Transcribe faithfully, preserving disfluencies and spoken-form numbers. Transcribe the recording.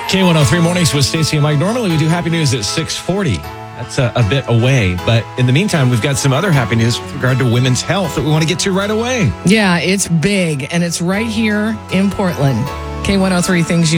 K one oh three Mornings with Stacey and Mike. Normally we do happy news at six forty. That's a, a bit away. But in the meantime, we've got some other happy news with regard to women's health that we want to get to right away. Yeah, it's big, and it's right here in Portland. K one oh three Things You